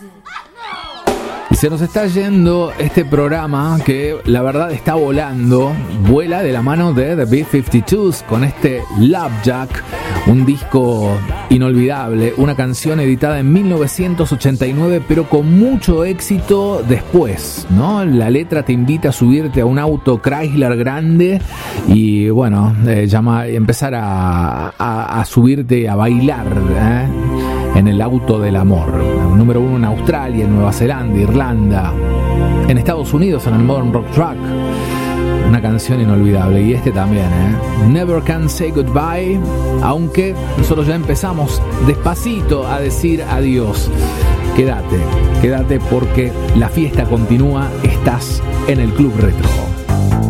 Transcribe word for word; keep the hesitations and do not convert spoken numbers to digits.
Y se nos está yendo este programa que la verdad está volando. Vuela de la mano de The B cincuenta y dos con este Love Jack, un disco inolvidable, una canción editada en mil novecientos ochenta y nueve, pero con mucho éxito después, ¿no? La letra te invita a subirte a un auto Chrysler grande y, bueno, eh, llama, empezar a, a, a subirte a bailar, ¿eh? En el auto del amor. Número uno en Australia, en Nueva Zelanda, Irlanda, en Estados Unidos en el Modern Rock Track. Una canción inolvidable. Y este también, ¿eh? Never Can Say Goodbye. Aunque nosotros ya empezamos despacito a decir adiós. Quédate, quédate porque la fiesta continúa. Estás en el Club Retro.